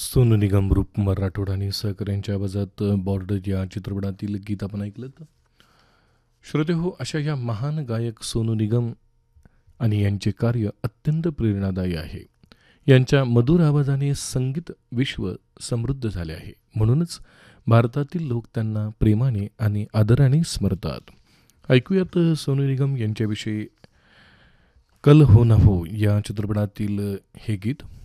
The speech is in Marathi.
सोनू निगम, रूपकुमार राठोड आणि सहकाऱ्यांच्या आवाजात बॉर्डर या चित्रपटातील गीत आपण ऐकलं. श्रोते हो, अशा या महान गायक सोनू निगम आणि यांचे कार्य अत्यंत प्रेरणादायी आहे. यांच्या मधुर आवाजाने संगीत विश्व समृद्ध झाले आहे. म्हणूनच भारतातील लोक त्यांना प्रेमाने आणि आदराने स्मरतात. ऐकूयात सोनू निगम यांच्याविषयी कल हो ना हो या चित्रपटातील हे गीत.